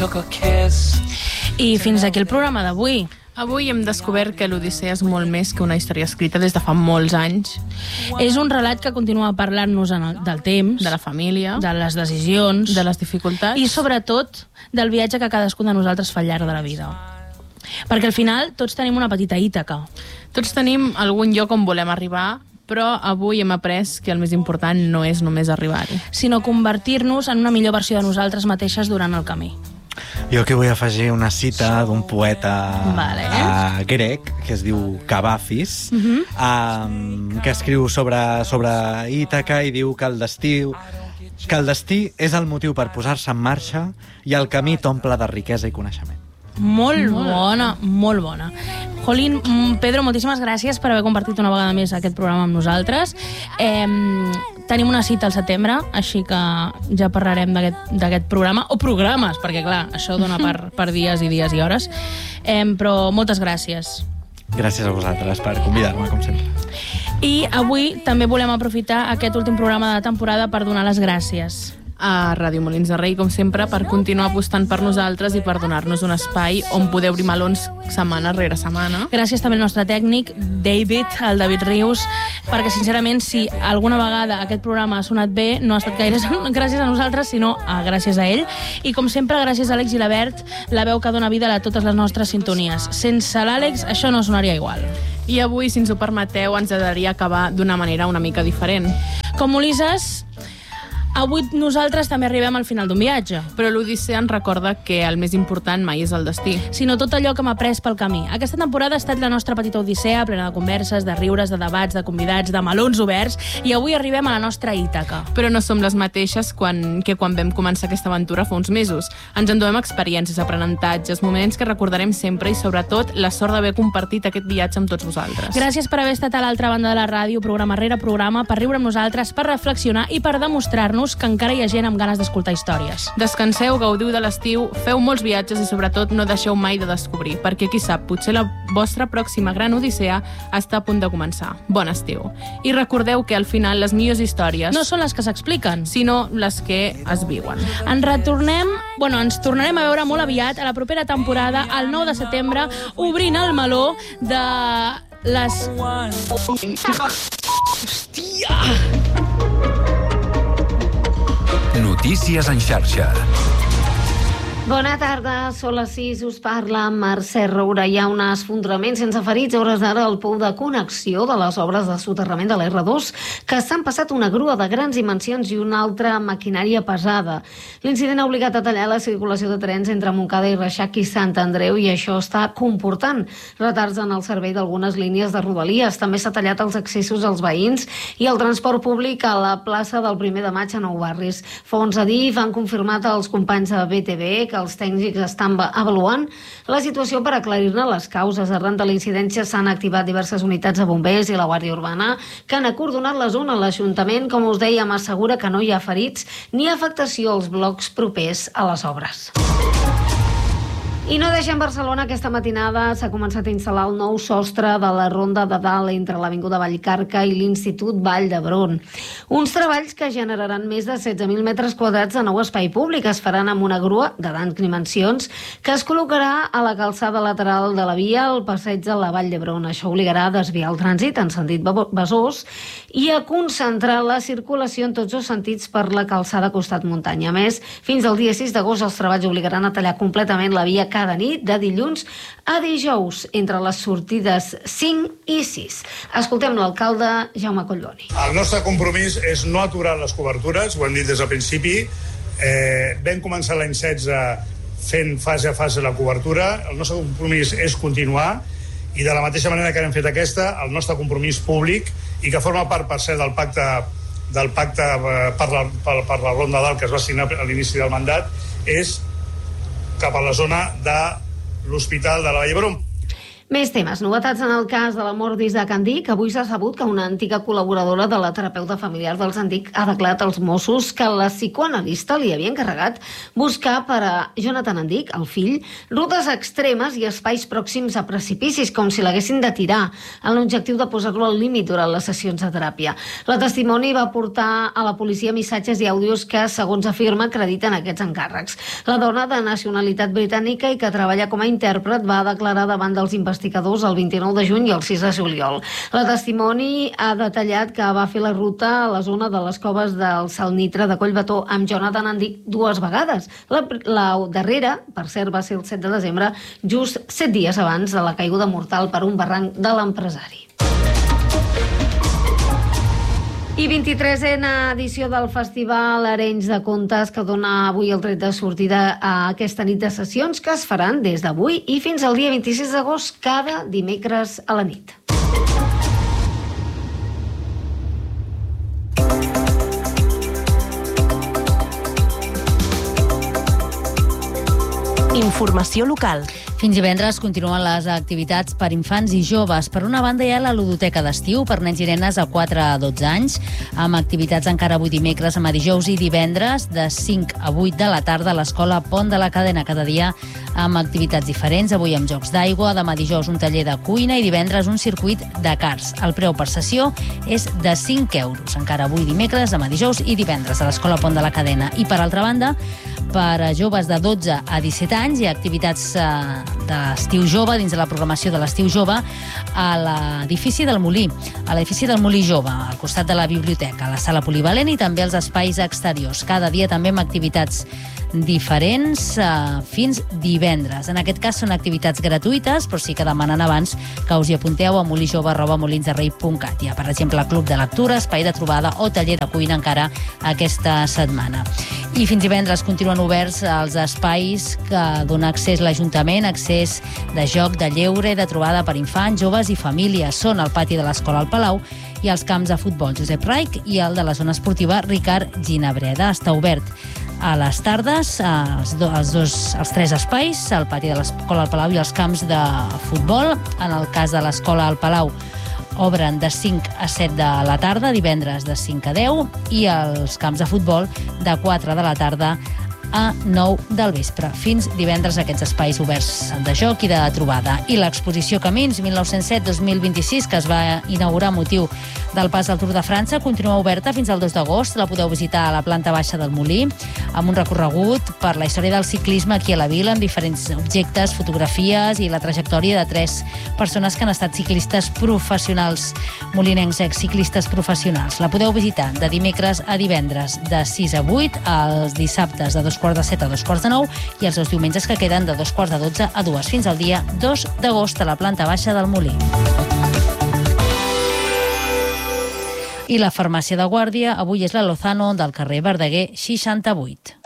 I fins aquí el programa d'avui. Avui hem descobert que l'Odissea és molt més que una història escrita des de fa molts anys. És un relat que continua parlant-nos del temps, de la família, de les decisions, de les dificultats i sobretot del viatge que cadascun de nosaltres fa al llarg de la vida. Perquè al final tots tenim una petita Ítaca. Tots tenim algun lloc on volem arribar, però avui hem après que el més important no és només arribar-hi, sinó convertir-nos en una millor versió de nosaltres mateixes durant el camí. Jo aquí vull afegir una cita d'un poeta grec que es diu Cavafis, que escriu sobre Ítaca i diu que el destí és el motiu per posar-se en marxa i el camí t'omple de riquesa i coneixement. Molt bona, molt bona. Jolín, Pedro, moltíssimes gràcies per haver compartit una vegada més aquest programa amb nosaltres. Tenim una cita al setembre, així que ja parlarem d'aquest programa, o programes, perquè clar, això dona per dies i dies i hores. Però moltes gràcies. Gràcies a vosaltres per convidar-me, com sempre. I avui també volem aprofitar aquest últim programa de temporada per donar les gràcies a Ràdio Molins de Rei, com sempre, per continuar apostant per nosaltres i per donar-nos un espai on poder obrir melons setmana rere setmana. Gràcies també al nostre tècnic, el David Rius, perquè, sincerament, si alguna vegada aquest programa ha sonat bé, no ha estat gaire gràcies a nosaltres, sinó gràcies a ell. I, com sempre, gràcies a l'Àlex i la Bert, la veu que dona vida a totes les nostres sintonies. Sense l'Àlex, això no sonaria igual. I avui, si ens ho permeteu, ens agradaria acabar d'una manera una mica diferent. Com Ulisses, avui nosaltres també arribem al final d'un viatge. Però l'Odissea ens recorda que el més important mai és el destí, sinó tot allò que hem après pel camí. Aquesta temporada ha estat la nostra petita Odissea, plena de converses, de riures, de debats, de convidats, de melons oberts, i avui arribem a la nostra Ítaca. Però no som les mateixes que quan vam començar aquesta aventura fa uns mesos. Ens enduem experiències, aprenentatges, moments que recordarem sempre i, sobretot, la sort d'haver compartit aquest viatge amb tots vosaltres. Gràcies per haver estat a l'altra banda de la ràdio, programa rere programa, per riure amb nosaltres, per reflexionar i per demostrar-nos que encara hi ha gent amb ganes d'escoltar històries. Descanseu, gaudiu de l'estiu, feu molts viatges i sobretot no deixeu mai de descobrir, perquè qui sap, potser la vostra pròxima gran odissea està a punt de començar. Bon estiu. I recordeu que al final les millors històries no són les que s'expliquen, sinó les que es viuen. Ens tornarem a veure molt aviat a la propera temporada, el 9 de setembre, obrint el meló de les... Hòstia! Notícies en xarxa. Bona tarda, són les 6, us parla Mercè Roura. Hi ha un esfondrament sense ferits a hores d'ara al pou de connexió de les obres de soterrament de l'R2, que s'han passat una grua de grans dimensions i una altra maquinària pesada. L'incident ha obligat a tallar la circulació de trens entre Montcada i Reixac i Sant Andreu, i això està comportant retards en el servei d'algunes línies de Rodalies. També s'ha tallat els accessos als veïns i el transport públic a la plaça del 1 de maig a Nou Barris. Fons Adif han confirmat als companys de BTV que els tècnics estan avaluant la situació per aclarir-ne les causes. Arran de la incidència s'han activat diverses unitats de bombers i la Guàrdia Urbana que han acordonat la zona. L'Ajuntament, com us dèiem, assegura que no hi ha ferits ni afectació als blocs propers a les obres. I no deixem Barcelona. Aquesta matinada s'ha començat a instal·lar el nou sostre de la Ronda de Dalt entre l'Avinguda Vallcarca i l'Institut Vall d'Hebron. Uns treballs que generaran més de 16.000 metres quadrats de nou espai públic. Es faran amb una grua de grans dimensions que es col·locarà a la calçada lateral de la via al passeig de la Vall d'Hebron. Això obligarà a desviar el trànsit en sentit Besòs i a concentrar la circulació en tots els sentits per la calçada costat muntanya. A més, fins al dia 6 d'agost els treballs obligaran a tallar completament la via cada nit, de dilluns a dijous, entre les sortides 5 i 6. Escoltem l'alcalde Jaume Collboni. El nostre compromís és no aturar les cobertures, ho hem dit des del principi. Vam començar l'any 16 fent fase a fase la cobertura. El nostre compromís és continuar, i de la mateixa manera que hem fet aquesta, el nostre compromís públic, i que forma part, per cert, del pacte per la Ronda Dalt que es va signar a l'inici del mandat, és cap a la zona de l'Hospital de la Vall d'Hebron. Més temes. Novetats en el cas de la mort d'Isaac Andic. Avui s'ha sabut que una antiga col·laboradora de la terapeuta familiar dels Andic ha declarat als Mossos que la psicoanalista li havia encarregat buscar per a Jonathan Andic, el fill, rutes extremes i espais pròxims a precipicis, com si l'haguessin de tirar, amb l'objectiu de posar-lo al límit durant les sessions de teràpia. La testimoni va portar a la policia missatges i àudios que, segons afirma, acrediten aquests encàrrecs. La dona de nacionalitat britànica i que treballa com a intèrpret va declarar davant dels investigadors el 29 de juny i el 6 de juliol. La testimoni ha detallat que va fer la ruta a la zona de les coves del Salnitre de Collbató amb Jonathan Andic 2 vegades. La darrera, per cert, va ser el 7 de desembre, just 7 dies abans de la caiguda mortal per un barranc de l'empresari. I 23a edició del Festival Arenys de Contes, que dona avui el tret de sortida a aquesta nit de sessions que es faran des d'avui i fins al dia 26 d'agost, cada dimecres a la nit. Informació local. Fins divendres continuen les activitats per infants i joves. Per una banda hi ha la ludoteca d'estiu per nens i nenes de 4 a 12 anys, amb activitats encara avui dimecres, demà dijous i divendres, de 5 a 8 de la tarda a l'escola Pont de la Cadena, cada dia amb activitats diferents. Avui amb jocs d'aigua, demà dijous un taller de cuina i divendres un circuit de karts. El preu per sessió és de 5 euros. Encara avui dimecres, demà dijous i divendres a l'escola Pont de la Cadena. I per altra banda, per a joves de 12 a 17 anys hi ha activitats de l'estiu jove, dins de la programació de l'estiu jove, a l'edifici del Molí, a l'edifici del Molí Jove, al costat de la biblioteca, a la sala polivalent i també als espais exteriors. Cada dia també amb activitats diferents fins divendres. En aquest cas són activitats gratuïtes, però sí que demanen abans que us hi apunteu a molijove@molinsderrei.cat. Hi ha, per exemple, club de lectura, espai de trobada o taller de cuina encara aquesta setmana. I fins divendres continuen oberts els espais que dona accés l'Ajuntament, accés de joc, de lleure, de trobada per infants, joves i famílies. Són el pati de l'Escola al Palau i els camps de futbol Josep Raich i el de la zona esportiva Ricard Ginabreda. Està obert a les tardes, els 3 espais, el pati de l'Escola al Palau i els camps de futbol. En el cas de l'Escola al Palau, obren de 5 a 7 de la tarda, divendres de 5 a 10, i els camps de futbol de 4 de la tarda a 9 del vespre. Fins divendres aquests espais oberts de joc i de trobada. I l'exposició Camins 1907-2026, que es va inaugurar a motiu del pas al Tour de França, continua oberta fins al 2 d'agost. La podeu visitar a la planta baixa del Molí, amb un recorregut per la història del ciclisme aquí a la vila, amb diferents objectes, fotografies i la trajectòria de 3 persones que han estat ciclistes professionals, molinencs ciclistes professionals. La podeu visitar de dimecres a divendres de 6 a 8, els dissabtes de 2:45 a 2:45 i els 2 diumenges que queden de 2:12 a 2, fins al dia 2 d'agost a la planta baixa del Molí. I la farmàcia de Guàrdia avui és la Lozano del carrer Verdaguer 68.